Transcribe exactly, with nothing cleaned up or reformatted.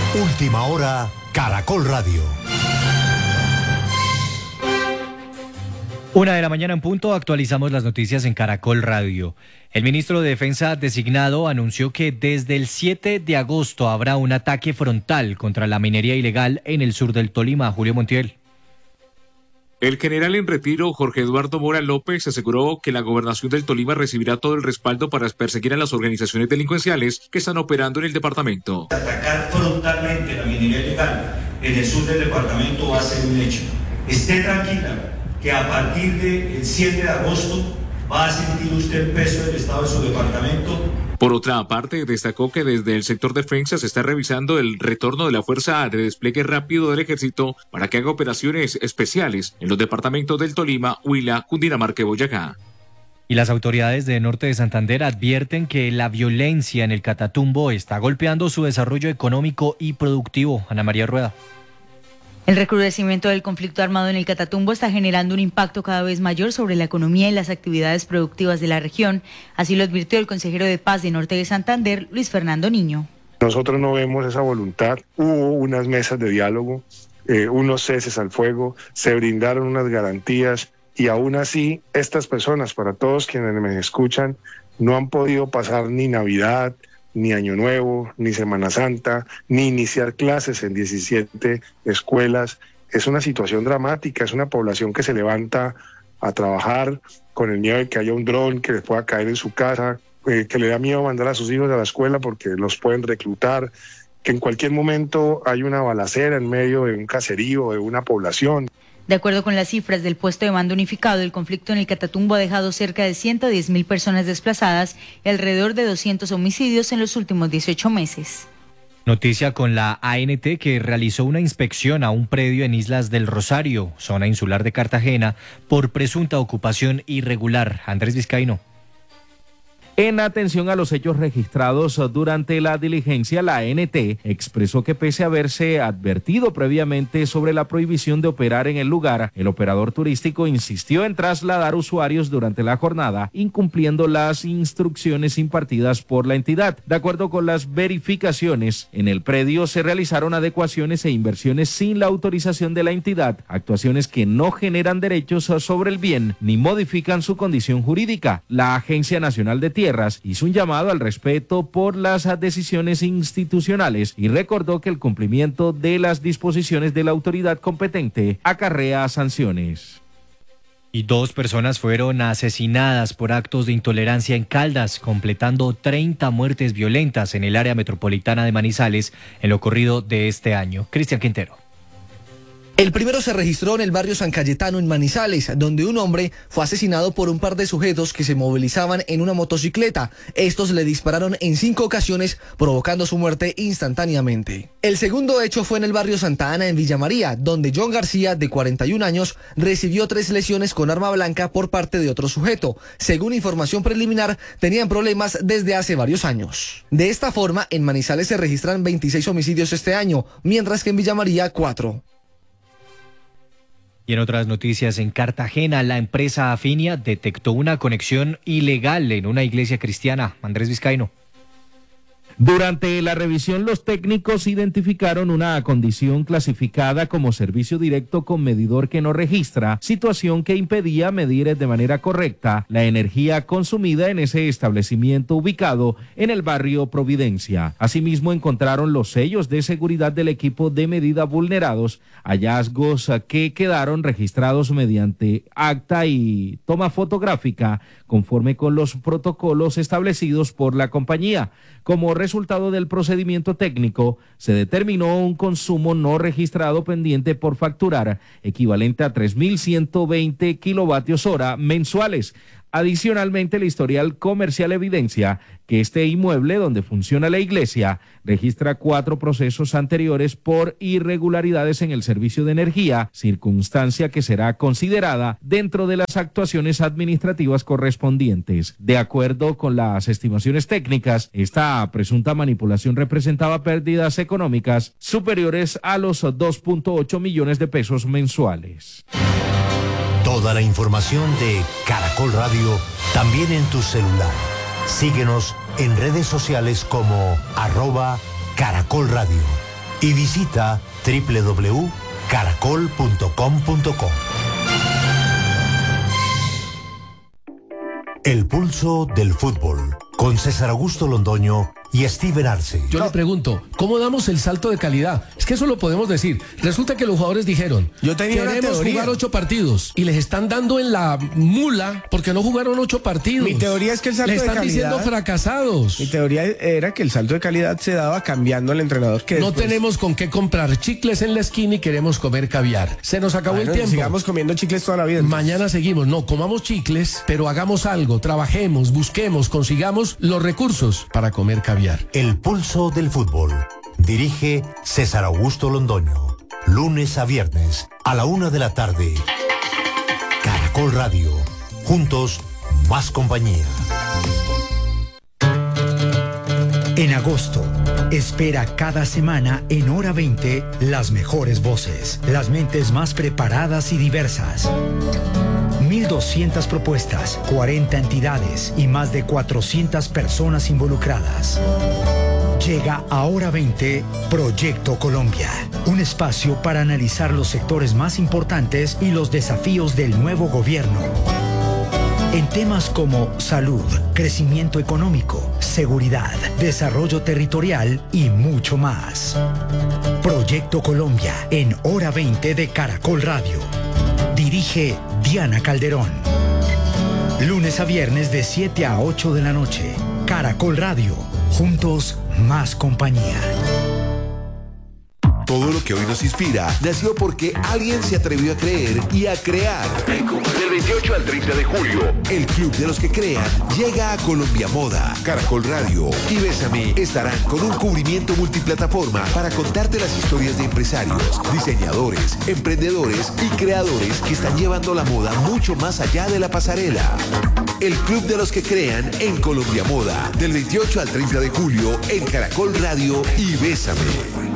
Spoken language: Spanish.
Última hora, Caracol Radio. Una de la mañana en punto, actualizamos las noticias en Caracol Radio. El ministro de Defensa designado anunció que desde el siete de agosto habrá un ataque frontal contra la minería ilegal en el sur del Tolima. Julio Montiel. El general en retiro, Jorge Eduardo Mora López, aseguró que la gobernación del Tolima recibirá todo el respaldo para perseguir a las organizaciones delincuenciales que están operando en el departamento. Atacar frontalmente la minería ilegal en el sur del departamento va a ser un hecho. Esté tranquila que a partir del siete de agosto va a sentir usted el peso del Estado de su departamento. Por otra parte, destacó que desde el sector defensa se está revisando el retorno de la Fuerza de Despliegue Rápido del Ejército para que haga operaciones especiales en los departamentos del Tolima, Huila, Cundinamarca y Boyacá. Y las autoridades de Norte de Santander advierten que la violencia en el Catatumbo está golpeando su desarrollo económico y productivo. Ana María Rueda. El recrudecimiento del conflicto armado en el Catatumbo está generando un impacto cada vez mayor sobre la economía y las actividades productivas de la región. Así lo advirtió el consejero de Paz de Norte de Santander, Luis Fernando Niño. Nosotros no vemos esa voluntad. Hubo unas mesas de diálogo, eh, unos ceses al fuego, se brindaron unas garantías y aún así estas personas, para todos quienes me escuchan, no han podido pasar ni Navidad, ni Año Nuevo, ni Semana Santa, ni iniciar clases en diecisiete escuelas. Es una situación dramática, es una población que se levanta a trabajar con el miedo de que haya un dron que les pueda caer en su casa, eh, que le da miedo mandar a sus hijos a la escuela porque los pueden reclutar, que en cualquier momento hay una balacera en medio de un caserío, de una población. De acuerdo con las cifras del puesto de mando unificado, el conflicto en el Catatumbo ha dejado cerca de ciento diez mil personas desplazadas y alrededor de doscientos homicidios en los últimos dieciocho meses. Noticia con la A N T que realizó una inspección a un predio en Islas del Rosario, zona insular de Cartagena, por presunta ocupación irregular. Andrés Vizcaíno. En atención a los hechos registrados durante la diligencia, la A N T expresó que pese a haberse advertido previamente sobre la prohibición de operar en el lugar, el operador turístico insistió en trasladar usuarios durante la jornada, incumpliendo las instrucciones impartidas por la entidad. De acuerdo con las verificaciones, en el predio se realizaron adecuaciones e inversiones sin la autorización de la entidad, actuaciones que no generan derechos sobre el bien ni modifican su condición jurídica. La Agencia Nacional de Tierra hizo un llamado al respeto por las decisiones institucionales y recordó que el cumplimiento de las disposiciones de la autoridad competente acarrea sanciones. Y dos personas fueron asesinadas por actos de intolerancia en Caldas, completando treinta muertes violentas en el área metropolitana de Manizales en lo corrido de este año. Cristian Quintero. El primero se registró en el barrio San Cayetano, en Manizales, donde un hombre fue asesinado por un par de sujetos que se movilizaban en una motocicleta. Estos le dispararon en cinco ocasiones, provocando su muerte instantáneamente. El segundo hecho fue en el barrio Santa Ana, en Villa María, donde John García, de cuarenta y un años, recibió tres lesiones con arma blanca por parte de otro sujeto. Según información preliminar, tenían problemas desde hace varios años. De esta forma, en Manizales se registran veintiséis homicidios este año, mientras que en Villa María, cuatro. Y en otras noticias, en Cartagena, la empresa Afinia detectó una conexión ilegal en una iglesia cristiana. Andrés Vizcaíno. Durante la revisión, los técnicos identificaron una condición clasificada como servicio directo con medidor que no registra, situación que impedía medir de manera correcta la energía consumida en ese establecimiento ubicado en el barrio Providencia. Asimismo, encontraron los sellos de seguridad del equipo de medida vulnerados, hallazgos que quedaron registrados mediante acta y toma fotográfica conforme con los protocolos establecidos por la compañía. Como resultado del procedimiento técnico, se determinó un consumo no registrado pendiente por facturar, equivalente a tres mil ciento veinte kilovatios hora mensuales. Adicionalmente, el historial comercial evidencia que este inmueble donde funciona la iglesia registra cuatro procesos anteriores por irregularidades en el servicio de energía, circunstancia que será considerada dentro de las actuaciones administrativas correspondientes. De acuerdo con las estimaciones técnicas, esta presunta manipulación representaba pérdidas económicas superiores a los dos punto ocho millones de pesos mensuales. Toda la información de Caracol Radio también en tu celular. Síguenos en redes sociales como arroba Caracol Radio. y visita doble u doble u doble u punto caracol punto com punto co. El pulso del fútbol, con César Augusto Londoño y Steven Arce. Yo le pregunto, ¿cómo damos el salto de calidad? Es que eso lo podemos decir. Resulta que los jugadores dijeron, yo tenía queremos jugar ocho partidos y les están dando en la mula porque no jugaron ocho partidos. Mi teoría es que el salto de calidad... Le están diciendo fracasados. Mi teoría era que el salto de calidad se daba cambiando al entrenador. Que no después... tenemos con qué comprar chicles en la esquina y queremos comer caviar. Se nos acabó bueno, el tiempo. Sigamos comiendo chicles toda la vida. Entonces. Mañana seguimos. No, comamos chicles, pero hagamos algo, trabajemos, busquemos, consigamos los recursos para comer caviar. El pulso del fútbol. Dirige César Augusto Londoño. Lunes a viernes a la una de la tarde. Caracol Radio. Juntos, más compañía. En agosto, espera cada semana en Hora veinte las mejores voces, las mentes más preparadas y diversas. mil doscientas propuestas, cuarenta entidades y más de cuatrocientas personas involucradas. Llega a Hora veinte Proyecto Colombia, un espacio para analizar los sectores más importantes y los desafíos del nuevo gobierno. En temas como salud, crecimiento económico, seguridad, desarrollo territorial y mucho más. Proyecto Colombia en Hora veinte de Caracol Radio. Dirige Diana Calderón. Lunes a viernes de siete a ocho de la noche. Caracol Radio. Juntos, más compañía. Todo lo que hoy nos inspira nació porque alguien se atrevió a creer y a crear. Del veintiocho al treinta de julio, el Club de los que Crean llega a Colombia Moda. Caracol Radio y Bésame estarán con un cubrimiento multiplataforma para contarte las historias de empresarios, diseñadores, emprendedores y creadores que están llevando la moda mucho más allá de la pasarela. El Club de los que Crean en Colombia Moda, del veintiocho al treinta de julio en Caracol Radio y Bésame.